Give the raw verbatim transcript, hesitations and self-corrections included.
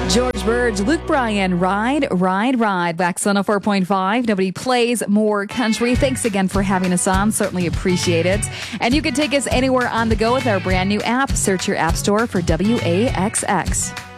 George Burge, Luke Bryan, Ride, Ride, Ride. Wax on a four point five. Nobody plays more country. Thanks again for having us on. Certainly appreciate it. And you can take us anywhere on the go with our brand new app. Search your app store for W A X X.